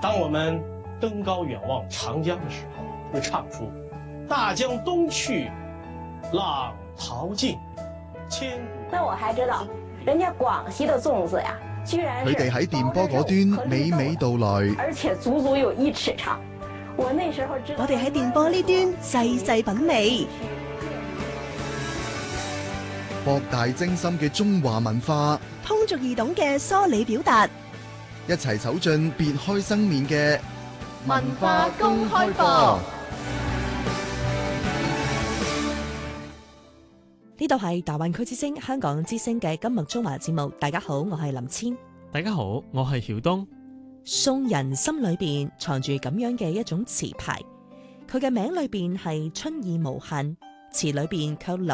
当我们登高远望长江的时候，会唱出大江东去，浪淘尽，千古。 那我还知道，人家廣西的粽子呀，居然是佢哋喺電波嗰端娓娓道來， 而且足足有1尺長。我那時候知道， 我哋喺電波呢端細細品味， 博大精深嘅中華文化， 通俗易懂嘅梳理表達， 一齊走進別開生面嘅文化公開課。呢度係大灣區之聲、香港之聲嘅今日中華節目。大家好，我係林千。 大家好，我係曉東。 宋人心裏邊藏住咁樣嘅一種詞牌，佢嘅名裏邊係春意無限，詞裏邊卻流